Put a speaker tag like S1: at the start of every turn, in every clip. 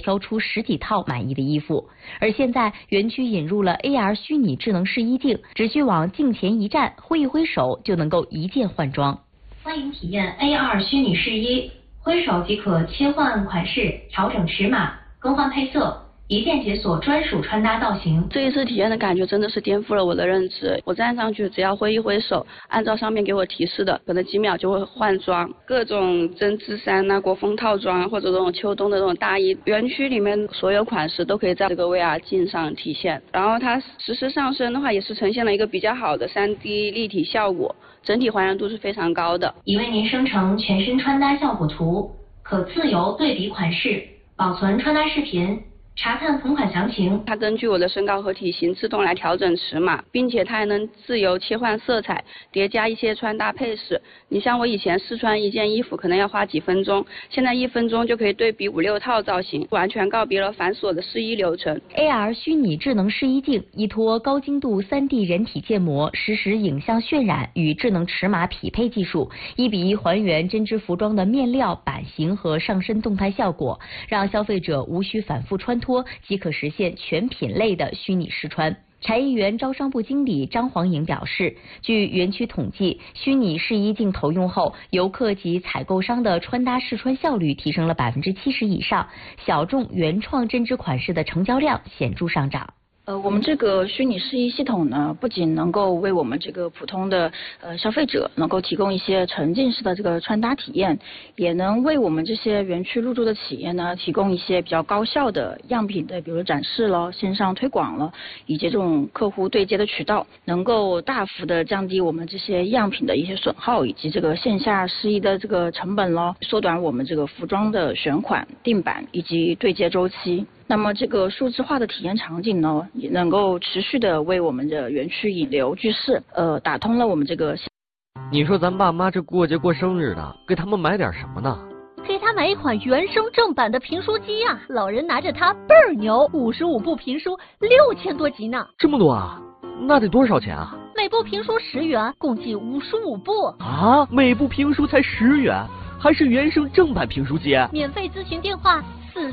S1: 挑出10几套满意的衣服。而现在园区引入了 AR 虚拟智能试衣镜，只需往镜前一站，挥一挥手就能够一键换装。
S2: 欢迎体验 AR 虚拟试衣，挥手即可切换款式、调整尺码、更换配色。一键解锁专属穿搭造型。
S3: 这一次体验的感觉真的是颠覆了我的认知。我站上去只要挥一挥手，按照上面给我提示的，可能几秒就会换装。各种针织衫啊、国风套装或者这种秋冬的这种大衣，园区里面所有款式都可以在这个 VR 镜上体现。然后它实时上身的话，也是呈现了一个比较好的3D 立体效果，整体还原度是非常高的。
S2: 已为您生成全身穿搭效果图，可自由对比款式，保存穿搭视频。查看同款详情，
S3: 它根据我的身高和体型自动来调整尺码，并且它还能自由切换色彩，叠加一些穿搭配饰。你像我以前试穿一件衣服可能要花几分钟，现在1分钟就可以对比5、6套造型，完全告别了繁琐的试衣流程。
S1: AR 虚拟智能试衣镜依托高精度3D 人体建模、实时影像渲染与智能尺码匹配技术，1比1还原针织服装的面料、版型和上身动态效果，让消费者无需反复穿脱即可实现全品类的虚拟试穿。茶艺园招商部经理张黄颖表示，据园区统计，虚拟试衣镜投用后，游客及采购商的穿搭试穿效率提升了70%以上，小众原创针织款式的成交量显著上涨。
S4: 我们这个虚拟试衣系统呢，不仅能够为我们这个普通的消费者能够提供一些沉浸式的这个穿搭体验，也能为我们这些园区入驻的企业呢，提供一些比较高效的样品的，比如展示了、线上推广了，以及这种客户对接的渠道，能够大幅的降低我们这些样品的一些损耗，以及这个线下试衣的这个成本咯，缩短我们这个服装的选款、定版以及对接周期。那么这个数字化的体验场景呢，也能够持续的为我们的园区引流聚势，打通了我们这个。
S5: 你说咱爸妈这过节过生日的，给他们买点什么呢？
S6: 给他买一款原声正版的评书机啊，老人拿着它倍儿牛，55部评书6000多集呢。
S5: 这么多啊？那得多少钱啊？
S6: 每部评书10元，共计55部。
S5: 啊，每部评书才10元，还是原声正版评书机？
S6: 免费咨询电话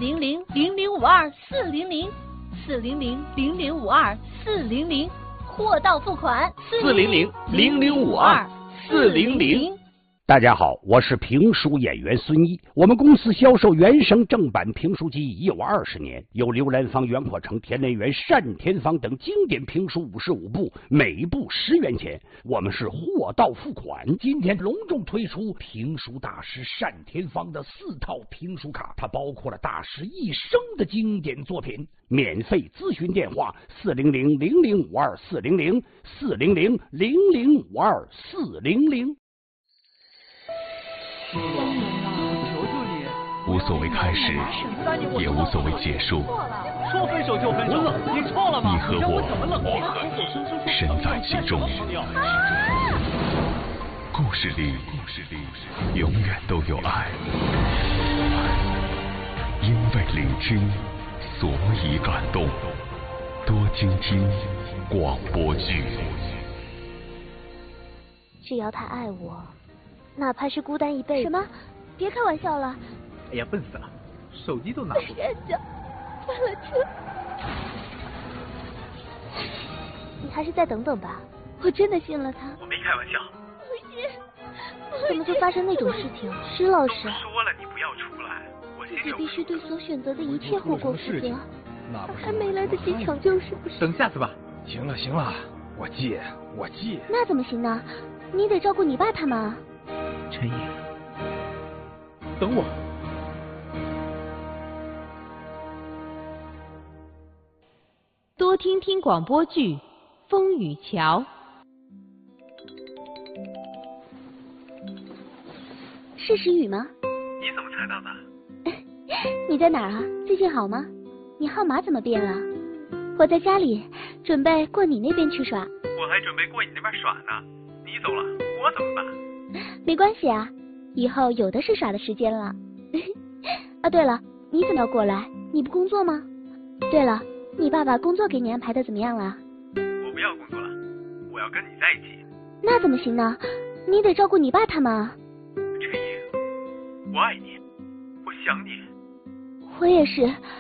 S6: 400-0052-400，400-0052-400，货到付款
S5: 400-0052-400。
S7: 大家好，我是评书演员孙一。我们公司销售原声正版评书机已有20年，有刘兰芳、袁阔成、田连元、单田芳等经典评书55部，每部10元钱。我们是货到付款。今天隆重推出评书大师单田芳的4套评书卡，它包括了大师一生的经典作品。免费咨询电话400-0052-400，400-0052-400。
S8: 无所谓开始，也无所谓结束。
S9: 说分手就分手，你错了吗？
S8: 你和我身在其中。故事里永远都有爱，因为聆听，所以感动。多倾听广播剧。
S10: 只要他爱我，哪怕是孤单一辈子。什么？别开玩笑了！
S9: 哎呀，笨死了，手机都拿不住。
S10: 人家翻了车，你还是再等等吧。我真的信了他。
S9: 我没开玩笑。
S10: 不信，怎么就发生那种事情？施老师，
S9: 说了你不要出来，我
S10: 自己必须对所选择的一切后果负责。他还没来得及抢救，是不是？
S9: 等下次吧。行了，我戒。
S10: 那怎么行呢？你得照顾你爸他们啊。
S9: 陈颖，等我。
S1: 多听听广播剧《风雨桥》。
S10: 是时雨吗？
S9: 你怎么猜到的？
S10: 你在哪儿啊？最近好吗？你号码怎么变了？我在家里，准备过你那边去耍。
S9: 我还准备过你那边耍呢。你走了，我怎么办？
S10: 没关系啊，以后有的是耍的时间了。啊，对了，你怎么要过来？你不工作吗？对了，你爸爸工作给你安排的怎么样了？
S9: 我不要工作了，我要跟你在一起。
S10: 那怎么行呢？你得照顾你爸他们啊。
S9: 陈颖，我爱你，我想你。
S10: 我也是。